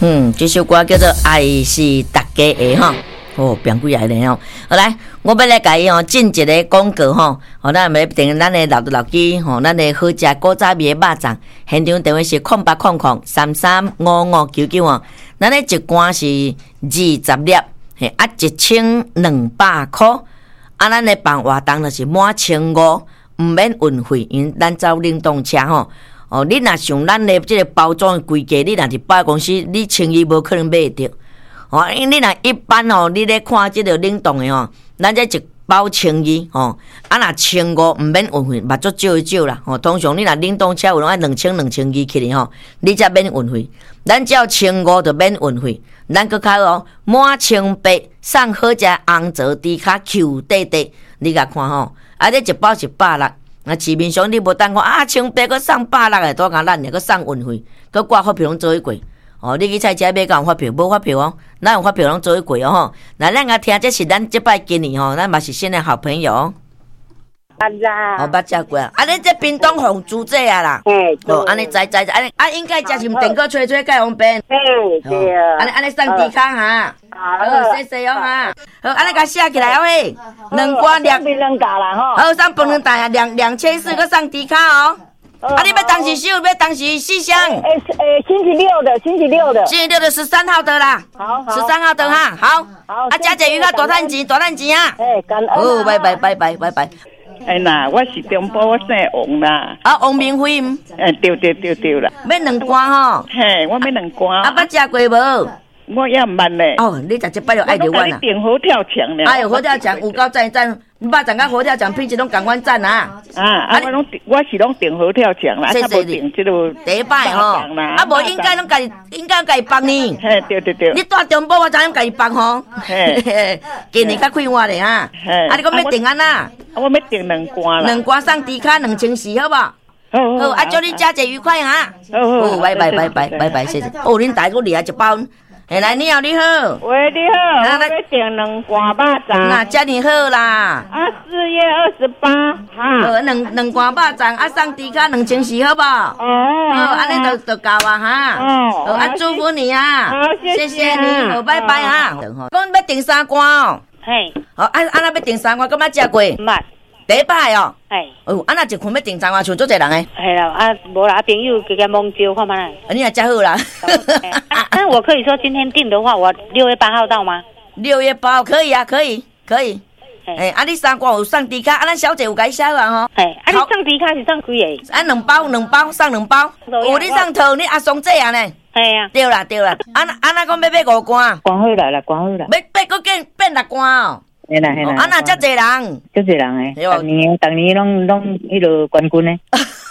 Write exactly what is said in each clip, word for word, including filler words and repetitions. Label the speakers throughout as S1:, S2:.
S1: 嗯，这首歌叫做《爱是大家的》哈。哦，变几来咧吼！好来，我要来甲伊吼进一个广告吼。吼，咱要订咱的老老机吼，咱的好食古早味的肉粽，现场电话是空八空空三三五五九九哦。咱的一罐是二十粒，嘿，啊一千两百块。啊，咱的办活动就是满千五，唔免运费，因咱走冷冻车吼。哦，你若想咱的这个包装规格，你若是百货公司，你轻易无可能买得到。哦，因为你若一般哦，你咧看即个冷冻的哦，咱这一包千二哦，啊若千五毋免运费，嘛足少一少啦。哦，通常你若冷冻车有拢爱两千两千二起哩吼，你才免运费。咱只要千五就免运费，咱搁较哦，满千八送好食红枣猪脚 Q 弟弟，你甲看吼，啊这一包是百六，啊市面上你无当看啊千八搁送百六的，多甲咱，搁送运费，搁挂发票拢做一过。哦，你去菜市买甲有发票，无发票哦，咱有发票拢做过哦吼。那咱个听，这是咱这摆今年吼，咱嘛是新的好朋友。
S2: 捌啦，
S1: 哦，捌食过啊。啊，你这冰冻红猪这啊啦。
S2: 嘿，
S1: 哦，安尼知知知，安尼啊，应该食是毋电锅吹吹盖方便。
S2: 嘿，对啊。
S1: 安尼安尼送猪脚哈。好，谢谢哦哈。好，安尼甲写起来哦喂。两罐两。
S2: 送两架啦吼。
S1: 好，送饭两大啊，两两千四个送猪脚哦。啊！你要当时收，要当时四箱。
S2: 诶诶，星期六的，星期六的，
S1: 星期六的十三号的啦。
S2: 好，
S1: 十三号的哈，好。
S2: 好。
S1: 啊，加姐鱼个大趁钱，大趁钱啊！
S2: 诶，感恩。
S1: 哦，拜拜拜拜拜拜。
S3: 哎呐，我是中部，我姓王啦。
S1: 啊，王明辉。
S3: 诶，对对对对啦。
S1: 要两罐吼。
S3: 嘿，我要两罐。
S1: 啊，捌食过无？
S3: 我也毋捌咧。
S1: 哦，你食这摆就爱着阮啦。
S3: 订好跳墙咧。
S1: 哎呦，好跳墙有够赞赞，肉粽甲好跳墙品质拢共阮赞啊！
S3: 啊啊，我拢我是拢订好跳墙啦，啊无订即落
S1: 第一摆吼，啊无应该拢家己应该家己放呢。
S3: 嘿，对对对。
S1: 你住中部我知影家己放吼。嘿，今年较快活咧哈。啊，你讲要订安那？
S3: 我要订两罐啦。
S1: 两罐送猪脚两千四，好无？
S3: 好，
S1: 好，啊，祝你佳节愉快哈！
S3: 好好，
S1: 哦，拜拜拜拜拜拜，谢谢。哦，恁大哥厉害一包。哎，来，你好，你好。
S3: 喂，你好，我要订两罐肉粽。
S1: 那遮尔好啦。
S3: 啊，四月二十八哈。
S1: 好，两两罐肉粽，啊，送猪脚两千四，好不好？
S3: 哦。
S1: 好，安尼就就够啊哈。
S3: 哦。
S1: 好，啊，祝福你啊。
S3: 好，谢
S1: 谢你，好，拜拜哈。讲要订三罐哦。
S2: 嘿。
S1: 好，安安那要订三罐，敢捌食过？
S2: 捌。
S1: 第一摆哦。
S2: 嘿。
S1: 哦，啊那一群要订三罐，像足侪人诶。
S2: 系啦，啊，无啦，朋友加加蒙招看卖。
S1: 啊，你也真好啦。
S2: 那我可以说今天订的话，我六月八号到吗？
S1: 六月八号可以啊，可以，可以。哎，啊，你三罐有送猪脚，啊，咱小姐有甲伊写啊吼。
S2: 哎，啊，你送猪脚是送几个？
S1: 啊，两包，两包，送两包。有你送头，你阿松姐啊呢？
S2: 系啊。
S1: 对啦，对啦。啊啊，那讲要买五罐。
S3: 关好来啦，关好啦。
S1: 要买个变变六罐哦。
S3: 嘿啦嘿啦。
S1: 啊，那遮济人，
S3: 遮济人诶。逐年逐年拢拢迄落冠军诶。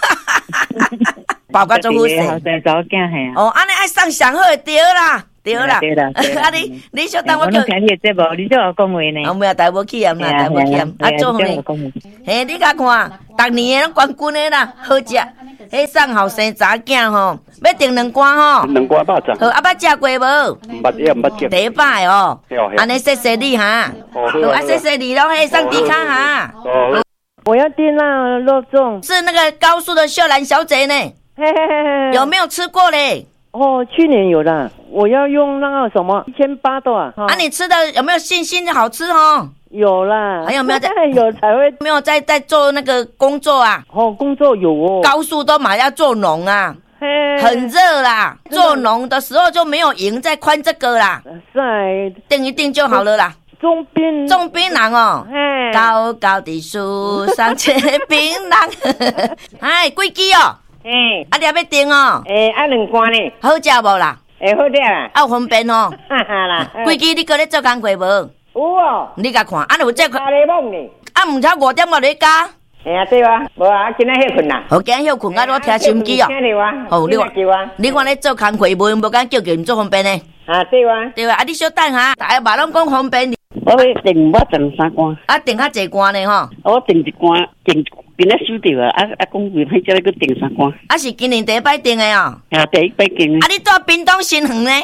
S1: 包甲做好势。
S3: 后生查某囝嘿啊。
S1: 哦，安尼爱送上好诶，对啦，对啦。
S3: 对啦。
S1: 啊你你小等我
S3: 叫。我听你诶节目，你最好讲话呢。
S1: 我没有带无去啊，带无去啊，啊做呢。嘿，你甲看，逐年诶拢冠军诶啦，好食。迄送后生查囝吼，要订两罐吼。
S4: 两罐肉粽。
S1: 好，啊捌食过无？
S4: 毋捌也毋捌食。
S1: 第一摆哦。安尼谢谢你哈。
S4: 哦。
S1: 好，啊谢谢你咯，嘿送猪脚哈。
S4: 哦。
S3: 我要订那肉粽。
S1: 是那个高速的秀兰小姐呢。
S3: 嘿嘿嘿
S1: 有没有吃过嘞？
S3: 哦，去年有的。我要用那个什么一千八的啊。
S1: 啊，你吃的有没有信心好吃哦？
S3: 有啦。
S1: 还有没有在？
S3: 有才会
S1: 没有在在做那个工作啊？
S3: 哦，工作有哦。
S1: 高速都马要做农啊，很热啦。做农的时候就没有营在宽这个啦。
S3: 是。
S1: 定一定就好了啦。
S3: 种槟
S1: 种槟榔哦。高高的树上结槟榔。哎，几支哦？
S2: 诶，
S1: 啊，你还要订哦？
S2: 诶，啊两罐呢？
S1: 好食无啦？
S2: 诶，好食啦。
S1: 啊，有方便哦。
S2: 哈哈啦。
S1: 几支你搁咧做工课无？
S2: 有哦。
S1: 你甲看，啊，有这
S2: 加咧梦呢。
S1: 啊，毋超五点我咧加。
S2: 哎啊，对啊，无啊，今仔休困啦。
S1: 好，今仔休困，啊，我听收音机哦。
S2: 听着啊。
S1: 好，你话，你话咧做工课无无敢叫叫唔做方便呢？
S2: 啊，对啊。
S1: 对啊，啊，你小等下，大家嘛拢讲方便。
S3: 我要订我订三罐。
S1: 啊，订较济罐呢吼。
S3: 我订一罐，订边咧收着啊，啊啊，讲为歹只咧去订三罐。
S1: 啊，是今年第一摆订的哦。
S3: 啊，第一摆订。
S1: 啊，你住屏东新园呢？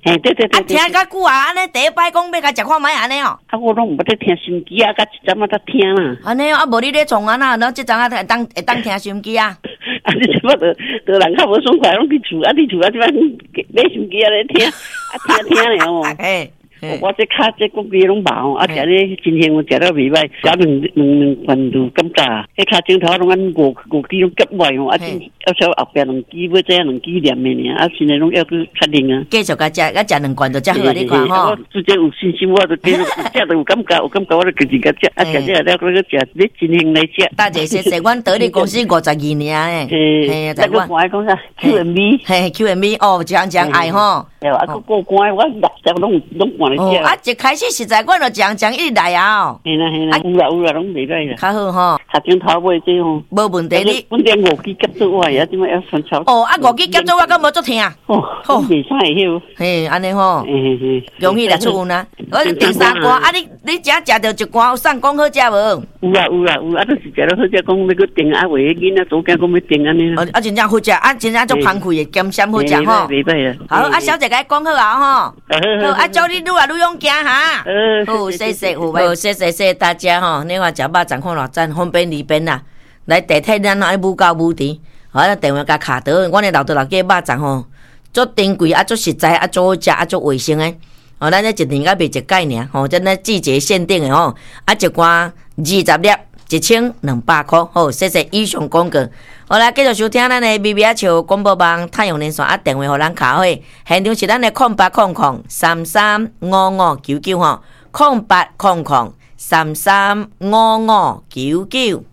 S4: 嘿，对对对。
S1: 啊，听较久啊，安尼第一摆讲要甲食看卖安尼哦。
S4: 啊，我拢毋捌咧听收音机啊，甲一阵仔才听啦。
S1: 安尼哦，啊，无你咧创啊呐，然后即阵啊会当会当听收音机啊。
S4: 啊，你即摆着着人较无爽快，拢去厝啊，伫厝啊，即摆买收音机啊咧听，啊听听咧哦。
S1: 嘿。
S4: 我这卡这个月拢饱哦，啊，食咧真兴，我食了袂歹，食两两两罐就感觉，迄卡镜头拢按五五支拢夹坏哦，啊，要小后边两支要这样两支念的尔，啊，现在拢要去确定啊。
S1: 继续甲食，甲食两罐就遮好啊！你看吼，
S4: 我直接有信心，我就继续食就有感觉，有感觉我就继续甲食，啊，食食了搁个食，你真兴来食。
S1: 大姐谢谢，阮得力公司五十二年诶，
S4: 嘿，在我讲讲啥 Q M B，
S1: 嘿 Q M B 哦，常常爱吼。
S4: 啊，个过关我六十拢拢换来食。
S1: 哦，啊，一开始实在，阮就常常一直来啊。
S4: 嘿啦嘿啦，有啦有啦，拢袂歹啦。
S1: 较好吼，
S4: 头前头尾这吼，
S1: 无问题。你
S4: 阮连五 G 夹做我呀，点解要分超？
S1: 哦，啊五 G 夹做我敢无足听。
S4: 哦，好袂使晓。
S1: 嘿，安尼吼，
S4: 嘿嘿嘿，
S1: 容易来出运啊。我第三关，啊你你只食着一关，有送讲好食无？
S4: 有啦有啦有，啊都是食了好食，讲要去订啊，为囡仔早间讲要订安尼。
S1: 哦，啊真正好食，啊真正足澎湃的，咸鲜好食吼。
S4: 袂歹啊。
S1: 好，啊小姐甲讲好啊吼。好，啊祝你愈来愈勇敢哈。好，谢谢，好，谢谢谢谢大家吼。你看食肉粽看偌赞，方便利便啦。来地铁咱爱母到母甜，好，咱电话甲卡倒，阮的老豆老家肉粽吼，足珍贵啊，足实在啊，足好食啊，足卫生诶。哦，咱这一年甲卖一届尔，吼，真咱季节限定诶吼，啊一罐二十粒，一千两百块。好，谢谢以上广告。好来，继续收听咱的微微笑广播网太阳连线啊，电话互咱卡会，现场是咱的空八空空三三五五九九吼，空八空空三三五五九九。